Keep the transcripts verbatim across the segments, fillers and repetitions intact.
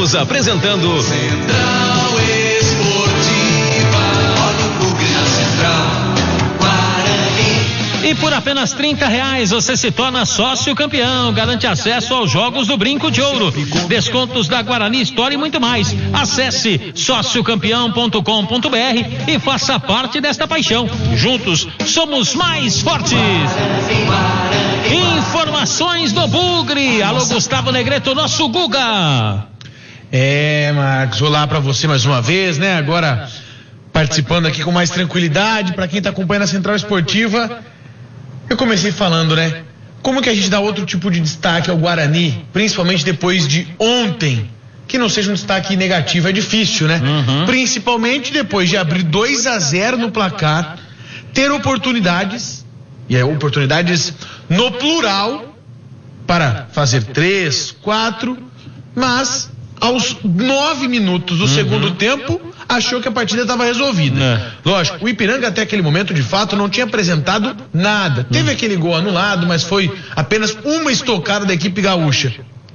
Estamos apresentando Central Esportiva. Olha o bugre na Central. E por apenas trinta reais você se torna sócio campeão, garante acesso aos jogos do Brinco de Ouro, descontos da Guarani Store e muito mais. Acesse sócio campeão ponto com ponto br e faça parte desta paixão. Juntos somos mais fortes. Informações do Bugre. Alô, Gustavo Negreto, nosso Guga. É, Marcos, olá pra você mais uma vez, né? Agora participando aqui com mais tranquilidade, pra quem tá acompanhando a Central Esportiva. Eu comecei falando, né? Como que a gente dá outro tipo de destaque ao Guarani, principalmente depois de ontem, que não seja um destaque negativo, é difícil, né? Uhum. Principalmente depois de abrir dois a zero no placar, ter oportunidades, e é oportunidades no plural, para fazer três, quatro, mas aos nove minutos do uhum. segundo tempo, achou que a partida estava resolvida. É. Lógico, o Ipiranga até aquele momento, de fato, não tinha apresentado nada. Uhum. Teve aquele gol anulado, mas foi apenas uma estocada da equipe gaúcha.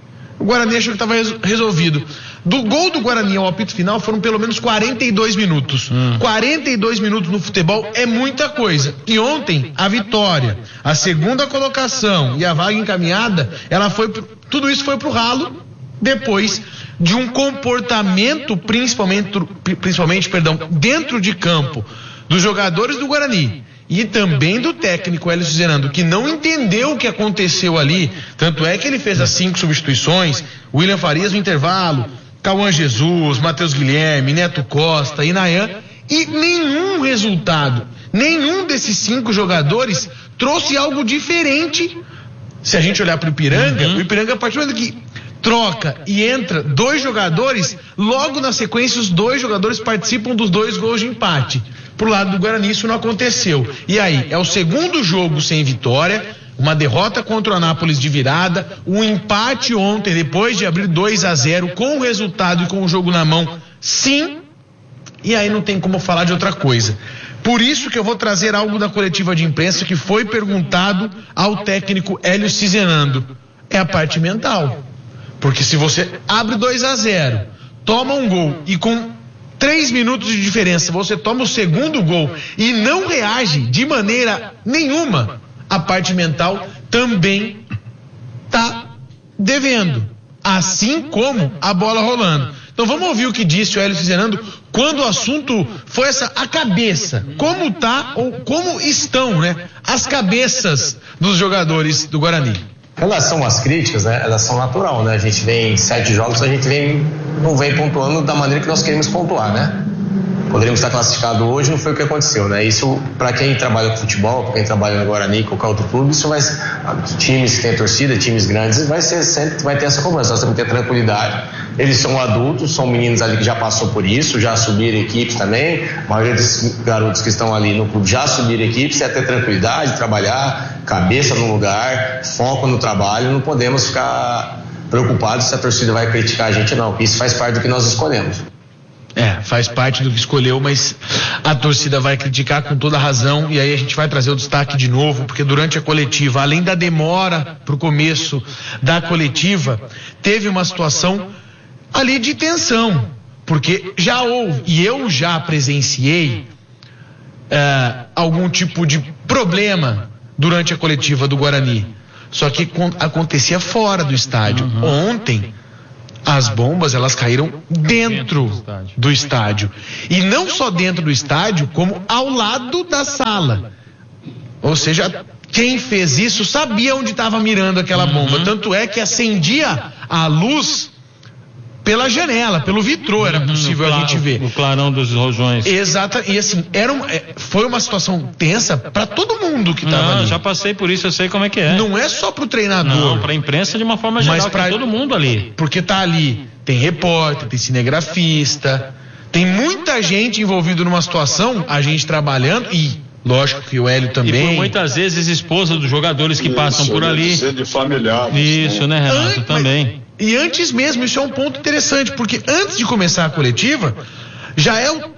O Guarani achou que estava resolvido. Do gol do Guarani ao apito final foram pelo menos quarenta e dois minutos. Uhum. quarenta e dois minutos no futebol é muita coisa. E ontem, a vitória, a segunda colocação e a vaga encaminhada, ela foi, tudo isso foi pro ralo depois de um comportamento, principalmente, principalmente, perdão, dentro de campo, dos jogadores do Guarani e também do técnico Hélio Cizerando, que não entendeu o que aconteceu ali. Tanto é que ele fez as cinco substituições, William Farias no intervalo, Cauã Jesus, Matheus Guilherme, Neto Costa, Inayan, e nenhum resultado, nenhum desses cinco jogadores trouxe algo diferente. Se a gente olhar para o Ipiranga, uhum. o Ipiranga, a partir do momento que troca e entra dois jogadores, logo na sequência os dois jogadores participam dos dois gols de empate. Pro lado do Guarani isso não aconteceu. E aí, é o segundo jogo sem vitória, uma derrota contra o Anápolis de virada, um empate ontem, depois de abrir dois a zero, com o resultado e com o jogo na mão, sim, e aí não tem como falar de outra coisa. Por isso que eu vou trazer algo da coletiva de imprensa que foi perguntado ao técnico Hélio Cizerando. É a parte mental. Porque se você abre dois a zero, toma um gol e com três minutos de diferença você toma o segundo gol e não reage de maneira nenhuma, a parte mental também tá devendo, assim como a bola rolando. Então vamos ouvir o que disse o Hélio Cizerando quando o assunto foi essa, a cabeça, como tá ou como estão, né, as cabeças dos jogadores do Guarani. Em relação às críticas, né, elas são natural, né? A gente vem sete jogos, a gente vem, não vem pontuando da maneira que nós queremos pontuar, né? Poderíamos estar classificados hoje, não foi o que aconteceu, né? Isso, para quem trabalha com futebol, para quem trabalha no Guarani, em qualquer outro clube, isso vai, times que têm torcida, times grandes, vai ser sempre, vai ter essa cobrança, nós temos que ter tranquilidade. Eles são adultos, são meninos ali que já passou por isso, já subiram equipes também, a maioria desses garotos que estão ali no clube já subiram equipes, é ter tranquilidade, trabalhar, cabeça no lugar, foco no trabalho, não podemos ficar preocupados se a torcida vai criticar a gente, não, isso faz parte do que nós escolhemos. É, faz parte do que escolheu, mas a torcida vai criticar com toda razão, e aí a gente vai trazer o destaque de novo, porque durante a coletiva, além da demora pro começo da coletiva, teve uma situação ali de tensão, porque já houve, e eu já presenciei uh, algum tipo de problema durante a coletiva do Guarani, só que acontecia fora do estádio. Uhum. Ontem as bombas, elas caíram dentro do estádio. do estádio. E não só dentro do estádio, como ao lado da sala. Ou seja, quem fez isso sabia onde estava mirando aquela bomba. Uhum. Tanto é que acendia a luz pela janela, pelo vitrô, era possível uhum, a gente ver. O clarão dos rojões. Exato, e assim, era um, é, foi uma situação tensa para todo mundo que estava ali. Já passei por isso, eu sei como é que é. Não é só pro treinador. Não, pra imprensa de uma forma geral, mas pra todo mundo ali. Porque tá ali, tem repórter, tem cinegrafista, tem muita gente envolvida numa situação, a gente trabalhando e... Lógico que o Hélio também. E por muitas vezes esposa dos jogadores que isso, passam por ali. De familiares. Isso, né, Renato? An- também. Mas, e antes mesmo, isso é um ponto interessante, porque antes de começar a coletiva, já é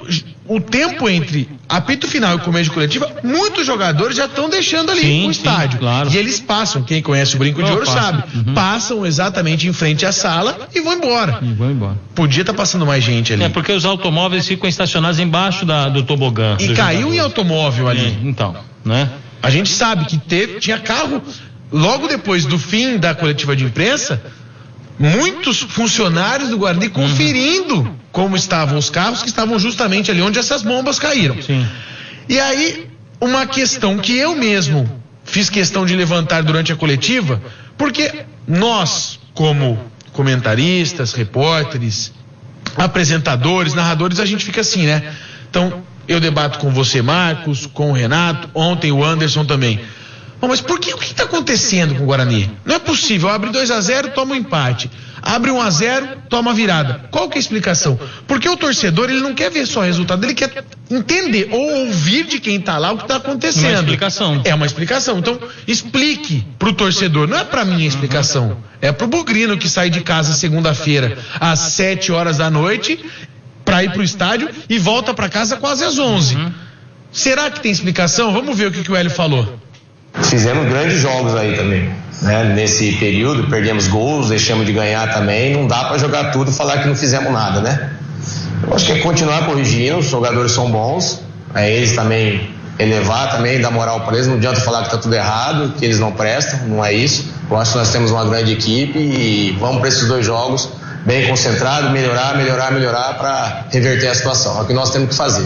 o tempo entre apito final e começo de coletiva, muitos jogadores já estão deixando ali sim, o estádio. Sim, claro. E eles passam, quem conhece o Brinco de Ouro passa. sabe, uhum. passam exatamente em frente à sala e vão embora. E vão embora. Podia estar tá passando mais gente ali. É porque os automóveis ficam estacionados embaixo da, do tobogã. E caiu jogador. Em automóvel ali. É, então, né? A gente sabe que teve, tinha carro, logo depois do fim da coletiva de imprensa, muitos funcionários do Guarani conferindo uhum. como estavam os carros que estavam justamente ali onde essas bombas caíram. Sim. E aí, uma questão que eu mesmo fiz questão de levantar durante a coletiva, porque nós, como comentaristas, repórteres, apresentadores, narradores, a gente fica assim, né? Então, eu debato com você, Marcos, com o Renato, ontem o Anderson também. Bom, mas por que, o que está acontecendo com o Guarani? Não é possível, abre dois a zero, toma um empate. Abre um a zero, toma a virada. Qual que é a explicação? Porque o torcedor, ele não quer ver só o resultado, ele quer entender ou ouvir de quem está lá o que está acontecendo. Uma explicação. É uma explicação. Então, explique pro torcedor. Não é para mim a explicação. Uhum. É pro Bugrino que sai de casa segunda-feira às sete horas da noite para ir pro estádio e volta para casa quase às onze. Uhum. Será que tem explicação? Vamos ver o que, que o Hélio falou. Fizemos grandes jogos aí também, né? Nesse período, perdemos gols, deixamos de ganhar também. Não dá para jogar tudo e falar que não fizemos nada, né? Eu acho que é continuar corrigindo, os jogadores são bons, é eles também elevar, também dar moral para eles. Não adianta falar que tá tudo errado, que eles não prestam, não é isso. Eu acho que nós temos uma grande equipe e vamos para esses dois jogos bem concentrados, melhorar, melhorar, melhorar para reverter a situação. É o que nós temos que fazer.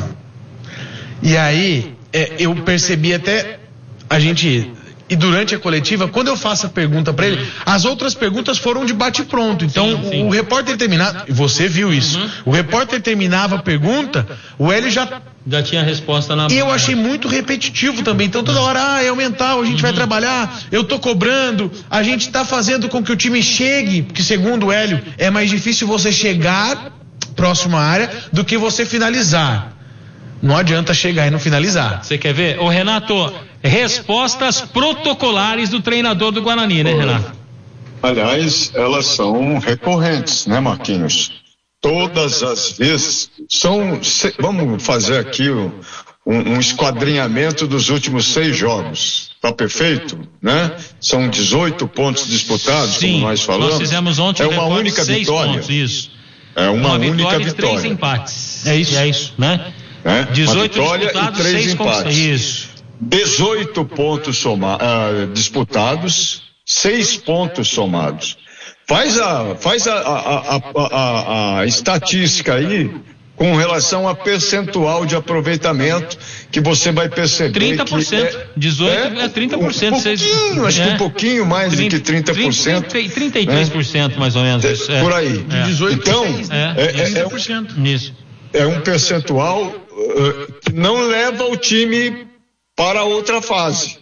E aí, é, eu percebi até a gente, e durante a coletiva, quando eu faço a pergunta para ele, as outras perguntas foram de bate-pronto. Então, sim, sim. o repórter terminava, você viu isso, uhum. o repórter terminava a pergunta, o Hélio já... Já tinha a resposta na... E eu achei muito repetitivo também. Então, toda hora, ah, é o mental, a gente uhum. vai trabalhar, eu tô cobrando, a gente tá fazendo com que o time chegue, porque segundo o Hélio, é mais difícil você chegar próximo à área do que você finalizar. Não adianta chegar e não finalizar. Você quer ver? Ô Renato, respostas protocolares do treinador do Guarani, né, Renato? Aliás, elas são recorrentes, né, Marquinhos? Todas as vezes são, vamos fazer aqui um, um esquadrinhamento dos últimos seis jogos. Tá perfeito, né? São dezoito pontos disputados, sim, como nós falamos. Nós fizemos ontem é uma única vitória. Pontos, isso. É uma, uma única vitória, vitória. E três empates. É isso, é isso, né? É? dezoito uma vitória disputados, e três seis empates. Isso. dezoito pontos soma, uh, disputados, seis pontos somados. Faz a, faz a, a, a, a, a estatística aí com relação a percentual de aproveitamento que você vai perceber. trinta por cento. Que é, dezoito é trinta por cento. Um pouquinho, acho é. que um pouquinho mais trinta, do que trinta por cento. trinta, trinta e três por cento, é. mais ou menos. É, por aí. É. dezoito por cento. Então, é, é, é, trinta por cento. Isso. É um percentual uh, que não leva o time para outra fase.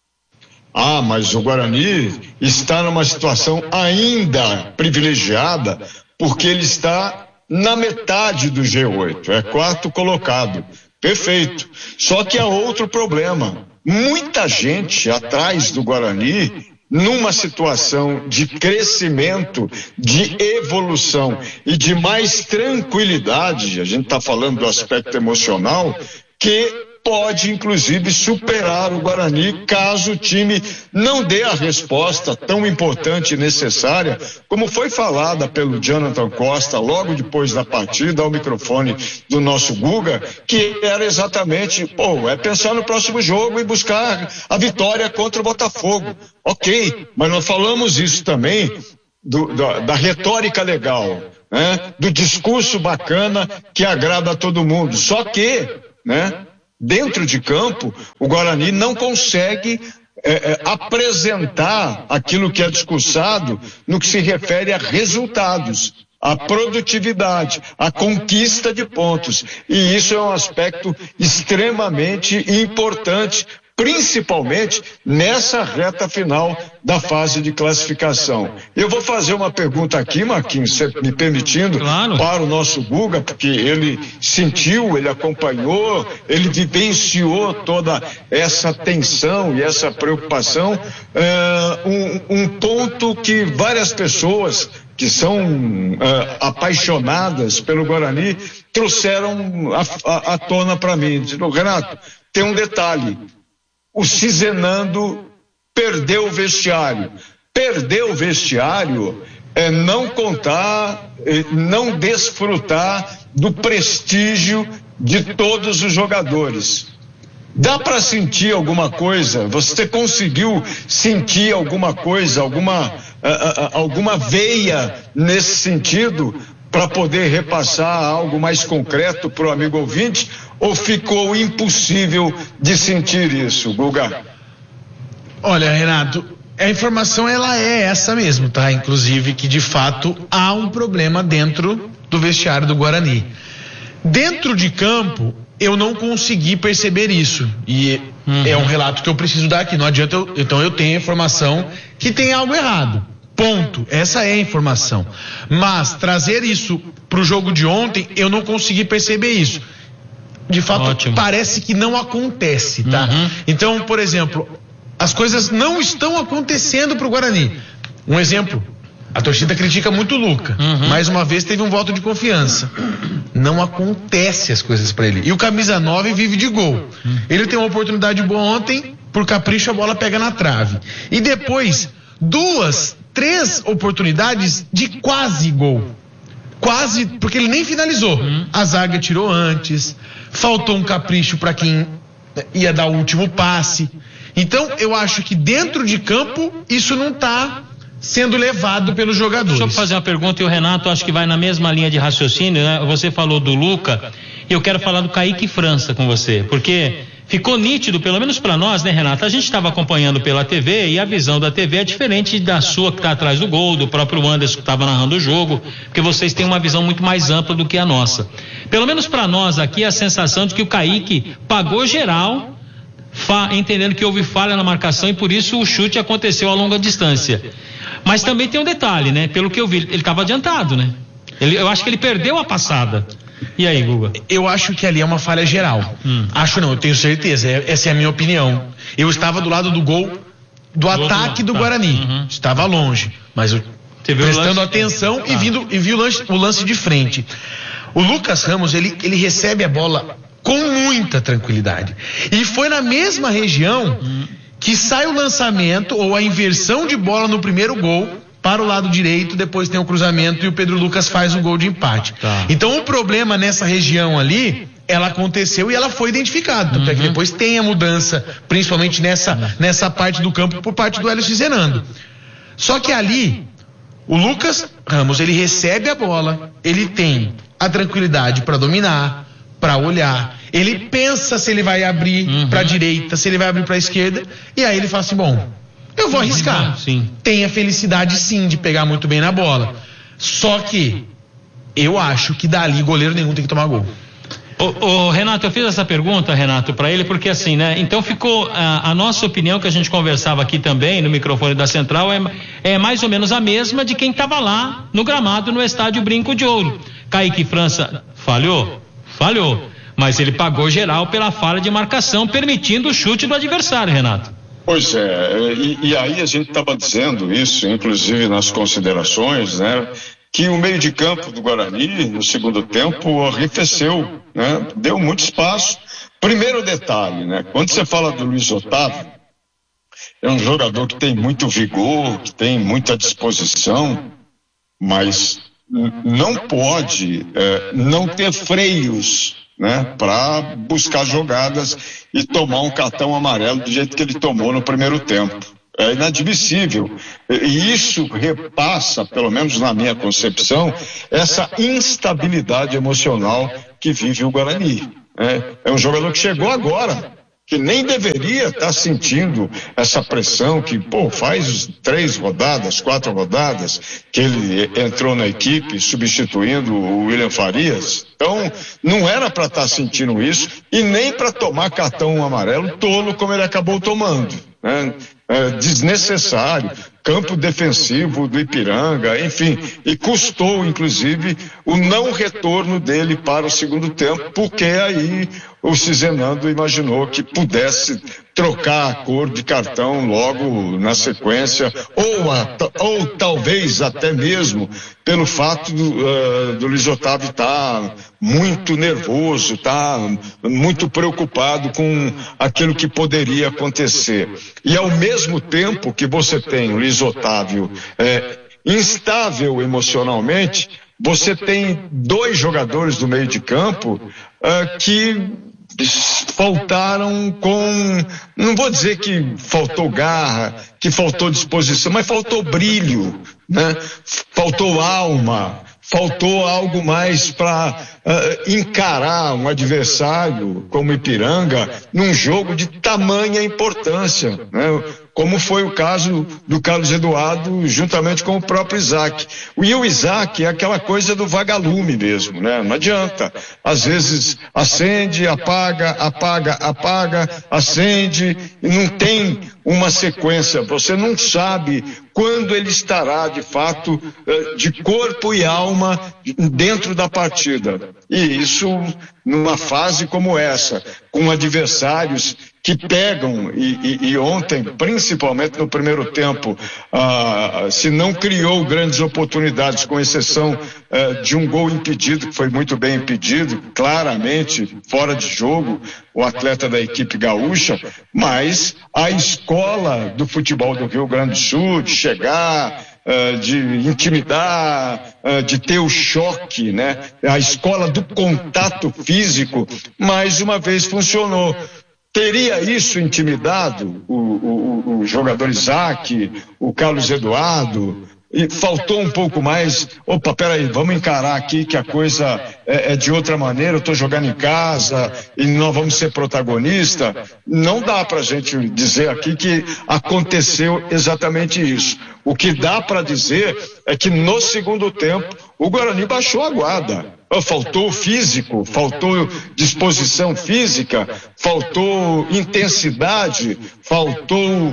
Ah, mas o Guarani está numa situação ainda privilegiada porque ele está na metade do G oito, é quarto colocado. Perfeito. Só que há outro problema. Muita gente atrás do Guarani, numa situação de crescimento, de evolução e de mais tranquilidade, a gente está falando do aspecto emocional, que pode inclusive superar o Guarani caso o time não dê a resposta tão importante e necessária, como foi falada pelo Jonathan Costa logo depois da partida ao microfone do nosso Guga, que era exatamente, pô, é pensar no próximo jogo e buscar a vitória contra o Botafogo. Ok, mas nós falamos isso também do, da, da retórica legal, né? Do discurso bacana que agrada a todo mundo, só que, né? Dentro de campo, o Guarani não consegue é, é, apresentar aquilo que é discursado no que se refere a resultados, a produtividade, a conquista de pontos. E isso é um aspecto extremamente importante, principalmente nessa reta final da fase de classificação. Eu vou fazer uma pergunta aqui, Marquinhos, você me permitindo, claro, para o nosso Guga, porque ele sentiu, ele acompanhou, ele vivenciou toda essa tensão e essa preocupação. É, um, um ponto que várias pessoas que são uh, apaixonadas pelo Guarani, trouxeram à tona para mim. Disseram, Renato, tem um detalhe, o Cizenando perdeu o vestiário. Perdeu o vestiário é não contar, é não desfrutar do prestígio de todos os jogadores. Dá para sentir alguma coisa? Você conseguiu sentir alguma coisa, alguma, alguma veia nesse sentido para poder repassar algo mais concreto para o amigo ouvinte? Ou ficou impossível de sentir isso, Guga? Olha, Renato, a informação ela é essa mesmo, tá? Inclusive que de fato há um problema dentro do vestiário do Guarani. Dentro de campo, eu não consegui perceber isso. E uhum. é um relato que eu preciso dar aqui. Não adianta eu, então eu tenho a informação que tem algo errado. Ponto. Essa é a informação. Mas trazer isso pro jogo de ontem, eu não consegui perceber isso. De fato, Ótimo. Parece que não acontece, tá? Uhum. Então, por exemplo, as coisas não estão acontecendo pro Guarani. Um exemplo. A torcida critica muito o Luca. Uhum. Mais uma vez teve um voto de confiança. Não acontece as coisas para ele. E o camisa nove vive de gol. Uhum. Ele tem uma oportunidade boa ontem, por capricho a bola pega na trave. E depois, duas, três oportunidades de quase gol. Quase, porque ele nem finalizou. Uhum. A zaga tirou antes. Faltou um capricho para quem ia dar o último passe. Então, eu acho que dentro de campo, isso não tá sendo levado pelos jogadores. Deixa eu fazer uma pergunta, e o Renato acho que vai na mesma linha de raciocínio, né? Você falou do Luca, e eu quero falar do Kaique França com você, porque ficou nítido, pelo menos para nós, né, Renato? A gente estava acompanhando pela T V, e a visão da T V é diferente da sua que está atrás do gol, do próprio Anderson que estava narrando o jogo, porque vocês têm uma visão muito mais ampla do que a nossa. Pelo menos para nós aqui, a sensação de que o Kaique pagou geral, fa- entendendo que houve falha na marcação, e por isso o chute aconteceu a longa distância. Mas também tem um detalhe, né? Pelo que eu vi, ele estava adiantado, né? Ele, eu acho que ele perdeu a passada. E aí, Guga? Eu acho que ali é uma falha geral. Hum. Acho não, eu tenho certeza. Essa é a minha opinião. Eu estava do lado do gol, do, do ataque do, do Guarani. Uhum. Estava longe, mas eu prestando atenção e, vindo, e vi o lance, o lance de frente. O Lucas Ramos, ele, ele recebe a bola com muita tranquilidade. E foi na mesma região... Hum. que sai o lançamento ou a inversão de bola no primeiro gol para o lado direito, depois tem o cruzamento e o Pedro Lucas faz o gol de empate. Tá. Então o problema nessa região ali, ela aconteceu e ela foi identificada, tanto uhum. é que depois tem a mudança, principalmente nessa, uhum. nessa parte do campo por parte do Hélio Cizenando. Só que ali, o Lucas Ramos, ele recebe a bola, ele tem a tranquilidade para dominar, para olhar, ele pensa se ele vai abrir uhum. para a direita, se ele vai abrir para a esquerda, e aí ele fala assim, bom, eu vou arriscar. Sim. Tem a felicidade sim de pegar muito bem na bola, só que eu acho que dali goleiro nenhum tem que tomar gol. Ô, ô, Renato, eu fiz essa pergunta, Renato, para ele, porque assim, né, então ficou a, a nossa opinião que a gente conversava aqui também no microfone da Central é, é mais ou menos a mesma de quem estava lá no gramado no estádio Brinco de Ouro. Kaique França falhou? Falhou, mas ele pagou geral pela falha de marcação, permitindo o chute do adversário, Renato. Pois é, e, e aí a gente estava dizendo isso, inclusive nas considerações, né, que o meio de campo do Guarani, no segundo tempo, arrefeceu, né, deu muito espaço. Primeiro detalhe, né, quando você fala do Luiz Otávio, é um jogador que tem muito vigor, que tem muita disposição, mas não pode é, não ter freios, né, para buscar jogadas e tomar um cartão amarelo do jeito que ele tomou no primeiro tempo. É inadmissível. E isso repassa, pelo menos na minha concepção, essa instabilidade emocional que vive o Guarani. É, é um jogador que chegou agora, que nem deveria estar sentindo essa pressão que, pô, faz três rodadas, quatro rodadas que ele entrou na equipe substituindo o William Farias. Então, não era para estar sentindo isso e nem para tomar cartão amarelo tolo como ele acabou tomando, né? É, desnecessário, campo defensivo do Ipiranga, enfim, e custou, inclusive, o não retorno dele para o segundo tempo, porque aí o Cizenando imaginou que pudesse trocar a cor de cartão logo na sequência, ou, a, ou talvez até mesmo pelo fato do, uh, do Luiz Otávio estar muito nervoso, estar muito preocupado com aquilo que poderia acontecer. E ao mesmo tempo que você tem o Luiz Otávio é, instável emocionalmente, você tem dois jogadores do meio de campo uh, que faltaram com, não vou dizer que faltou garra, que faltou disposição, mas faltou brilho, né? Faltou alma, faltou algo mais para uh, encarar um adversário como Ipiranga num jogo de tamanha importância, né? Como foi o caso do Carlos Eduardo juntamente com o próprio Isaac. E o Isaac é aquela coisa do vagalume mesmo, né? Não adianta. Às vezes acende, apaga, apaga, apaga, acende, e não tem uma sequência. Você não sabe quando ele estará de fato de corpo e alma dentro da partida. E isso numa fase como essa, com adversários que pegam, e, e, e ontem, principalmente no primeiro tempo, ah, se não criou grandes oportunidades, com exceção ah, de um gol impedido, que foi muito bem impedido, claramente fora de jogo, o atleta da equipe gaúcha, mas a escola do futebol do Rio Grande do Sul, de chegar, Uh, de intimidar, uh, de ter o choque, né? A escola do contato físico, mais uma vez funcionou. Teria isso intimidado o, o, o jogador Isaac, o Carlos Eduardo? E faltou um pouco mais, opa, peraí, vamos encarar aqui que a coisa é, é de outra maneira, eu estou jogando em casa e nós vamos ser protagonista. Não dá pra gente dizer aqui que aconteceu exatamente isso. O que dá para dizer é que no segundo tempo o Guarani baixou a guarda. Faltou físico, faltou disposição física, faltou intensidade, faltou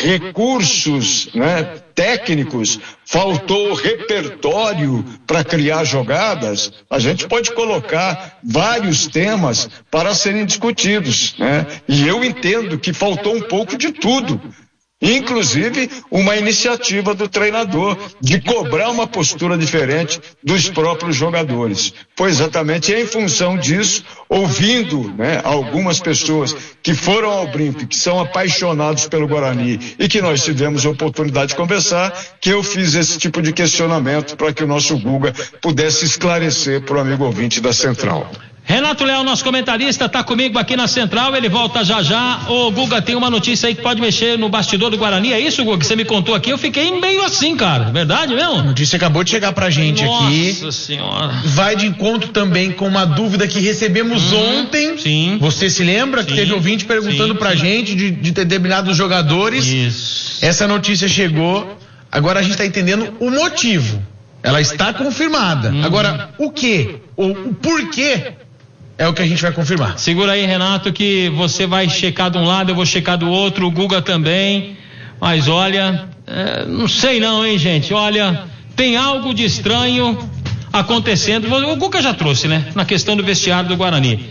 recursos, né, técnicos, faltou repertório para criar jogadas. A gente pode colocar vários temas para serem discutidos, né? E eu entendo que faltou um pouco de tudo. Inclusive uma iniciativa do treinador de cobrar uma postura diferente dos próprios jogadores. Foi exatamente em função disso, ouvindo, né, algumas pessoas que foram ao Brimp, que são apaixonados pelo Guarani e que nós tivemos a oportunidade de conversar, que eu fiz esse tipo de questionamento para que o nosso Guga pudesse esclarecer para o amigo ouvinte da Central. Renato Leal, nosso comentarista, tá comigo aqui na Central, ele volta já já. Ô Guga, tem uma notícia aí que pode mexer no bastidor do Guarani, é isso, Guga, que você me contou aqui? Eu fiquei meio assim, cara, verdade mesmo? A notícia acabou de chegar pra gente. Nossa aqui. Nossa senhora. Vai de encontro também com uma dúvida que recebemos hum, ontem. Sim. Você se lembra sim, que teve ouvinte perguntando sim, pra sim. gente de, de determinados jogadores? Isso. Essa notícia chegou, agora a gente tá entendendo o motivo. Ela está confirmada. Hum. Agora, o quê? Ou o porquê? É o que a gente vai confirmar. Segura aí, Renato, que você vai checar de um lado, eu vou checar do outro, o Guga também. Mas olha, é, não sei não, hein, gente? Olha, tem algo de estranho acontecendo. O Guga já trouxe, né? Na questão do vestiário do Guarani.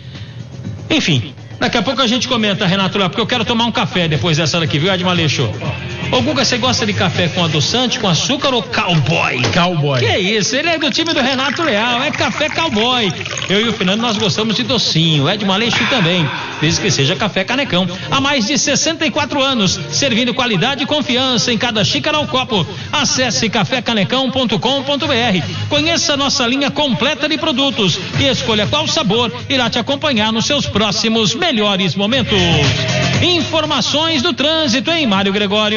Enfim, daqui a pouco a gente comenta, Renato, porque eu quero tomar um café depois dessa daqui, viu, Edmar Leixo? Ô Guga, você gosta de café com adoçante, com açúcar ou cowboy? Cowboy. Que isso, ele é do time do Renato Leal, é café cowboy. Eu e o Fernando, nós gostamos de docinho, Edmar Leixo também, desde que seja café canecão. Há mais de sessenta e quatro anos, servindo qualidade e confiança em cada xícara ou copo. Acesse café canecão ponto com ponto br. Conheça nossa linha completa de produtos e escolha qual sabor irá te acompanhar nos seus próximos melhores momentos. Informações do trânsito em Mário Gregório.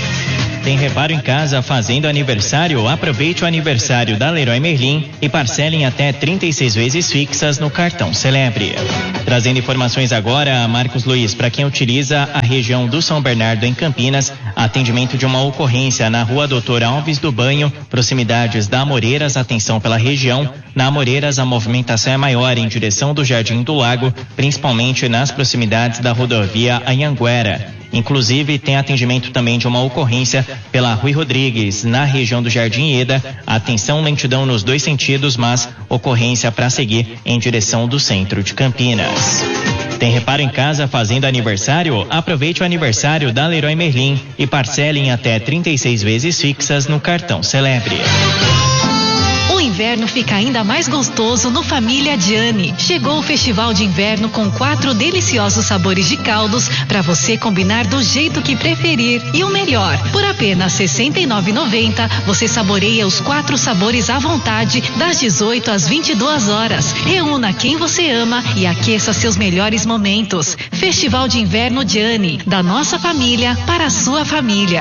Tem reparo em casa fazendo aniversário? Aproveite o aniversário da Leroy Merlin e parcele em até trinta e seis vezes fixas no cartão Celebre. Trazendo informações agora, Marcos Luiz, para quem utiliza a região do São Bernardo em Campinas, atendimento de uma ocorrência na rua Doutor Alves do Banho, proximidades da Amoreiras, atenção pela região. Na Amoreiras, a movimentação é maior em direção do Jardim do Lago, principalmente nas proximidades da rodovia Anhanguera. Inclusive, tem atendimento também de uma ocorrência pela Rui Rodrigues, na região do Jardim Ieda. Atenção, lentidão nos dois sentidos, mas ocorrência para seguir em direção do centro de Campinas. Tem reparo em casa fazendo aniversário? Aproveite o aniversário da Leroy Merlin e parcele em até trinta e seis vezes fixas no cartão Celebre. O inverno fica ainda mais gostoso no Família Diani. Chegou o Festival de Inverno com quatro deliciosos sabores de caldos para você combinar do jeito que preferir. E o melhor, por apenas sessenta e nove reais e noventa centavos você saboreia os quatro sabores à vontade das dezoito às vinte e duas horas. Reúna quem você ama e aqueça seus melhores momentos. Festival de Inverno Diani, da nossa família para a sua família.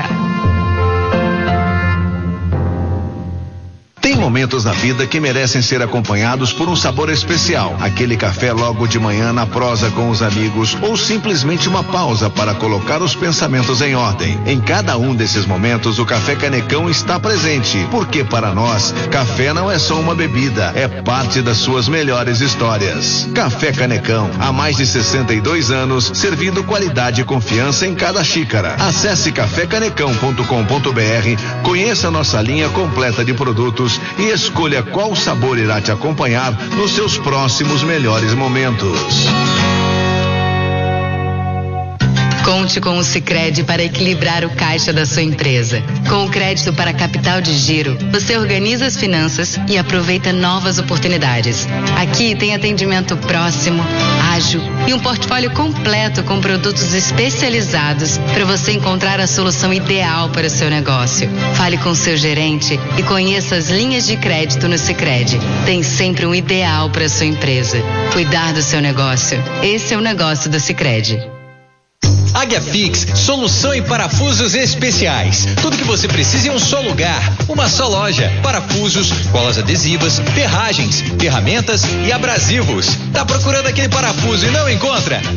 Tem momentos na vida que merecem ser acompanhados por um sabor especial. Aquele café logo de manhã na prosa com os amigos ou simplesmente uma pausa para colocar os pensamentos em ordem. Em cada um desses momentos, o Café Canecão está presente, porque para nós, café não é só uma bebida, é parte das suas melhores histórias. Café Canecão, há mais de sessenta e dois anos, servindo qualidade e confiança em cada xícara. Acesse café canecão ponto com ponto br, conheça nossa linha completa de produtos e escolha qual sabor irá te acompanhar nos seus próximos melhores momentos. Conte com o Sicredi para equilibrar o caixa da sua empresa. Com o crédito para capital de giro, você organiza as finanças e aproveita novas oportunidades. Aqui tem atendimento próximo, ágil e um portfólio completo com produtos especializados para você encontrar a solução ideal para o seu negócio. Fale com seu gerente e conheça as linhas de crédito no Sicredi. Tem sempre um ideal para a sua empresa. Cuidar do seu negócio. Esse é o negócio do Sicredi. Águia Fix, solução em parafusos especiais. Tudo que você precisa em um só lugar, uma só loja. Parafusos, colas adesivas, ferragens, ferramentas e abrasivos. Tá procurando aquele parafuso e não encontra?